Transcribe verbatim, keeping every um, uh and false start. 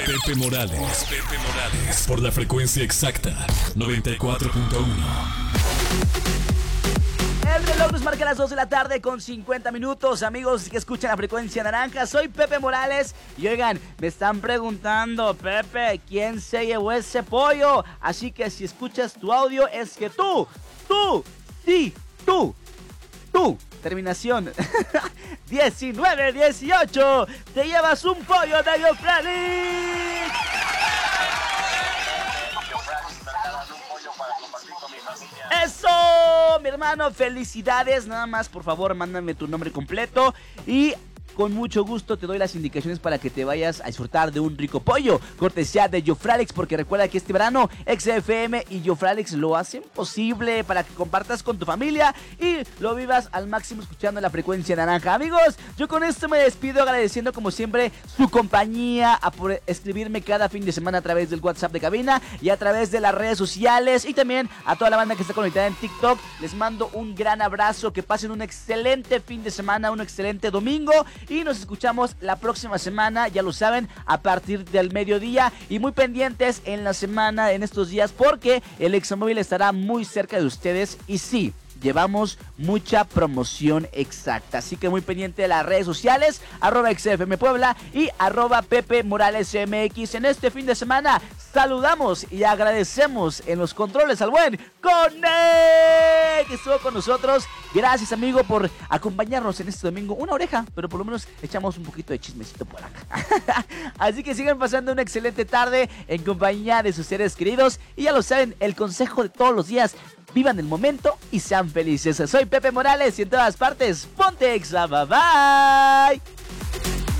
Pepe Morales. Pepe Morales. Por la frecuencia exacta, noventa y cuatro punto uno. El reloj nos marca las dos de la tarde con cincuenta minutos, amigos que escuchan la frecuencia naranja. Soy Pepe Morales y oigan, me están preguntando, Pepe, ¿quién se llevó ese pollo? Así que si escuchas tu audio es que tú, tú, sí, tú, tú, terminación diecinueve dieciocho, te llevas un pollo de Yofralix. ¡Eso! Mi hermano, felicidades. Nada más, por favor, mándame tu nombre completo y con mucho gusto te doy las indicaciones para que te vayas a disfrutar de un rico pollo, cortesía de Yofralix, porque recuerda que este verano X F M y Yofralix lo hacen posible para que compartas con tu familia y lo vivas al máximo escuchando la frecuencia naranja. Amigos, yo con esto me despido agradeciendo como siempre su compañía, a por escribirme cada fin de semana a través del WhatsApp de cabina y a través de las redes sociales, y también a toda la banda que está conectada en TikTok. Les mando un gran abrazo, que pasen un excelente fin de semana, un excelente domingo. Y nos escuchamos la próxima semana, ya lo saben, a partir del mediodía. Y muy pendientes en la semana, en estos días, porque el Examóvil estará muy cerca de ustedes. Y sí, llevamos mucha promoción exacta. Así que muy pendiente de las redes sociales, arroba X F M Puebla y arroba Pepe Morales M X. En este fin de semana saludamos y agradecemos en los controles al buen Cone, que estuvo con nosotros. Gracias, amigo, por acompañarnos en este domingo. Una oreja, pero por lo menos echamos un poquito de chismecito por acá. Así que sigan pasando una excelente tarde en compañía de sus seres queridos. Y ya lo saben, el consejo de todos los días: vivan el momento y sean felices. Soy Pepe Morales y en todas partes, ponte Exa. Bye bye.